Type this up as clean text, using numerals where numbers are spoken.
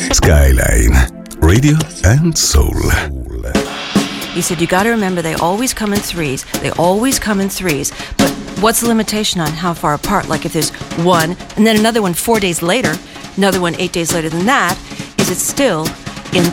Skyline, Radio and Soul. He said, you got to remember, they always come in threes. They always come in threes. But what's the limitation on how far apart? Like if there's one, and then another one 4 days later, another one 8 days later than that, is it still